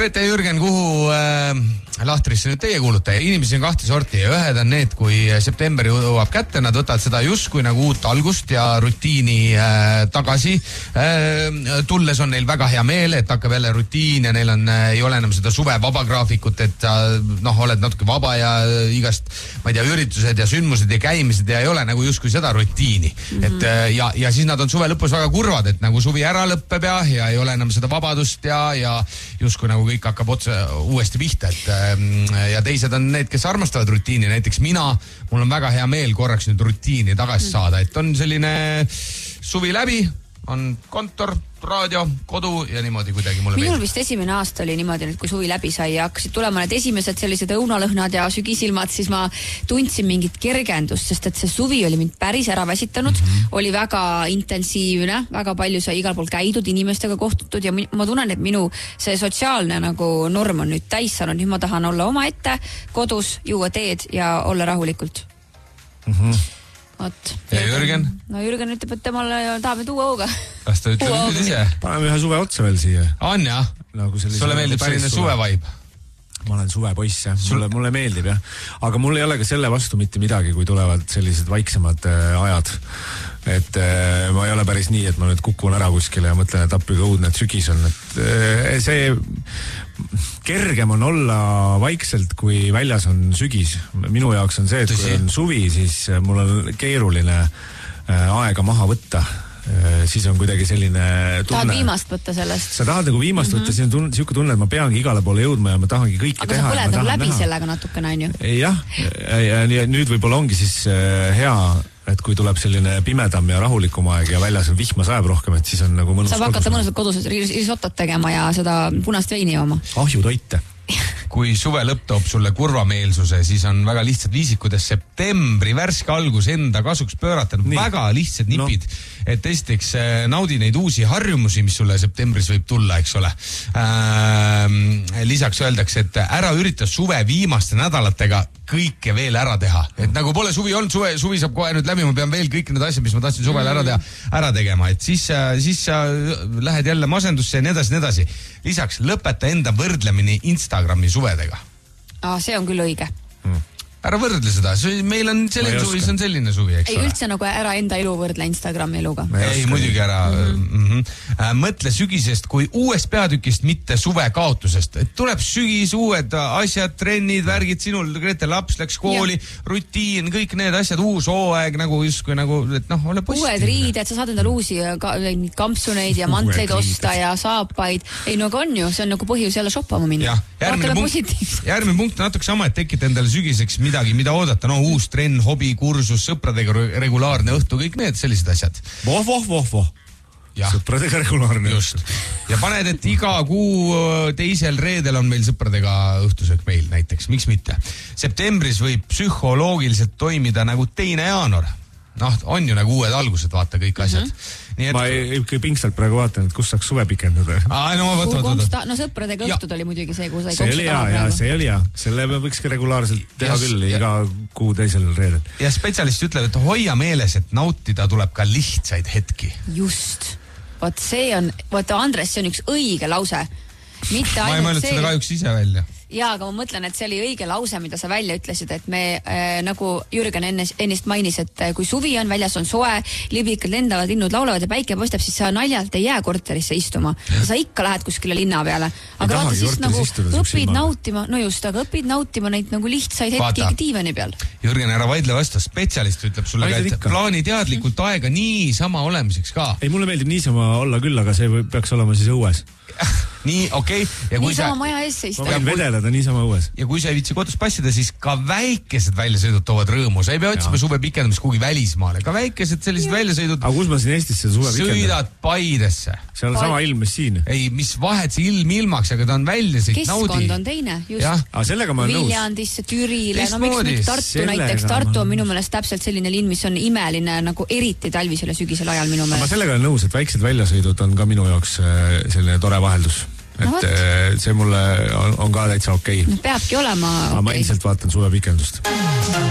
Grete ja Jürgen, kuhu lahtrisse nüüd teie kuulute? Inimesi on kahte sorti ja ühed on need, kui september jõuab kätte, nad võtavad seda justkui nagu uut algust ja rutiini tagasi. Tulles on neil väga hea meel, et hakkab jälle rutiin ja neil ei ole enam seda suve vaba graafikut, et oled natuke vaba ja igast, ma ei tea, üritused ja sündmused ja käimised ja ei ole nagu justkui seda rutiini. Et, ja siis nad on suve lõpus väga kurvad, et nagu suvi ära lõppeb ja ei ole enam seda vabadust ja justkui nagu kõik hakkab otse uuesti pihta, et ja teised on need, kes armastavad rutiini, näiteks mul on väga hea meel korraks nüüd rutiini tagasi saada, et on selline suvi läbi, on kontor, raadio, kodu ja niimoodi kuidagi mulle minul vist esimene aasta oli niimoodi, et kui suvi läbi sai ja hakkasid tulema need esimesed sellised õunalõhnad ja sügisilmad, siis ma tundsin mingit kergendust, sest et see suvi oli mind päris ära väsitanud, oli väga intensiivne, väga palju sai igal pool käidud, inimestega kohtutud ja ma tunnen, et minu see sotsiaalne nagu norm on nüüd täis saanud, nüüd ma tahan olla omaette, kodus, juua teed ja olla rahulikult. Ja Jürgen? No Jürgen ütleb, et temale tahame tuua hooga. Kas ta ütleb nüüd ise? Paneme ühe suve otsa veel siia. On jah? Sulle meeldib selline suvevaib? Ma olen suvepoiss, jah. Mulle meeldib, jah. Aga mul ei ole ka selle vastu mitte midagi, kui tulevad sellised vaiksemad ajad. Et ma ei ole päris nii, et ma nüüd kukun ära kuskile ja mõtlen, et appiga õudne, et sügis on. Et see kergem on olla vaikselt, kui väljas on sügis. Minu jaoks on see, et kui on suvi, siis mul on keeruline aega maha võtta. Siis on kuidagi selline tunne. Tahad viimast võtta sellest? Sa tahad nagu viimast võtta, siis on siuke tunne, et ma peangi igale poole jõudma ja ma tahangi kõike teha. Aga sa põled nagu läbi sellega natukene, on ju? Jah, ja nüüd võib-olla ongi siis hea, et kui tuleb selline pimedam ja rahulikum aeg ja väljas on vihma sajab rohkem, et siis on nagu mõnus. Saab hakata mõnusalt kodus risotot tegema ja seda punast veini jooma. Ahjutoite. Kui suve lõpp toob sulle kurvameelsuse, siis on väga lihtsad viisid, kuidas septembri värske algus enda kasuks pöörata. Väga lihtsad nipid. Et esiteks naudi neid uusi harjumusi, mis sulle septembris võib tulla, eks ole. Lisaks öeldakse, et ära ürita suve viimaste nädalatega kõike veel ära teha. Et nagu pole suvi olnud, suvi saab kohe nüüd läbi, ma pean veel kõik need asjad, mis ma tahtsin suvel ära tegema. Et siis sa lähed jälle masendusse ja nii edasi. Lisaks lõpeta enda võrdlemini Instagrami suvedega. See on küll õige. Ära võrdle seda, meil on selline suvi, see on selline suvi, eks ole. Ei üldse nagu ära enda elu võrdle Instagrami eluga. Ei, muidugi ära. Mõtle sügisest kui uuest peatükist, mitte suve kaotusest. Et tuleb sügis, uued asjad, trennid, värgid, sinul, Grete laps läks kooli, rutiin, kõik need asjad, uus hooaeg, nagu justkui nagu, et ole positiivne. Uued riided, sa saad endale uusi kampsuneid ja mantleid osta ja saapaid. Ei, no aga on ju, see on nagu põhjus jälle shoppama minna. Järgmine punkt on natuke sama, et tekita endale sügiseks midagi, mida oodata, uus trenn, hobi, kursus, sõpradega regulaarne õhtu, kõik need sellised asjad. Voh. Sõpradega regulaarne. Just. Ja paned, et iga kuu teisel reedel on meil sõpradega õhtusök meil näiteks, miks mitte. Septembris võib psühholoogiliselt toimida nagu 2. jaanuar. On ju nagu uued algused, vaata kõik asjad. Ma ikka pingstalt praegu vaatan, et kus saaks suve pikendada. No sõpradega õhtud oli muidugi see, kus sai konksta. See oli hea. Selle võiks ka regulaarselt teha küll iga kuu teisel reedel. Ja spetsialist ütleb, et hoia meeles, et nautida tuleb ka lihtsaid hetki. Just. Vaata Andres, see on üks õige lause. Ma ei mõelnud seda kahjuks ise välja. Jaa, aga ma mõtlen, et see oli õige lause, mida sa välja ütlesid, et me, nagu Jürgen ennist mainis, et kui suvi on, väljas on soe, liblikad lendavad, linnud laulavad ja päike paistab, siis sa naljalt ei jää korterisse istuma. Sa ikka lähed kuskile linna peale. Aga vaata siis nagu õpid nautima neid nagu lihtsaid hetki diivani peal. Jürgen, ära vaidle vastu, spetsialist ütleb sulle ka, et plaani teadlikult aega niisama olemiseks ka. Ei, mulle meeldib niisama olla küll, aga see peaks olema siis õues. Nii, okei. Niisama maja ees seista. Ma võin vedeleda niisama õues. Ja kui sa ei viitsi kodus passida, siis ka väikesed väljasõidud toovad rõõmu. Sa ei pea otsima suve pikendamist kuhugi välismaale. Ka väikesed sellised väljasõidud. Aga kus ma siin Eestisse suve pikendab? Sõidad Paidesse. See on sama ilm, mis siin. Ei, mis vahet see ilm ilmaks, aga ta on väljasõid, naudi. Keskkond on teine, just. Aga sellega ma olen nõus. Viljandisse, Türile, miks mitte Tartu näiteks. Tartu on minu meelest täpselt selline linn, mis on imeline, nagu eriti talvisel ja sügisel ajal minu meelest. Ma sellega olen nõus, et väiksed väljasõidud on ka minu jaoks selline tore vaheldus. Et see mulle on ka täitsa okei. Peabki olema okei. Ma endiselt vaatan suve pikendust.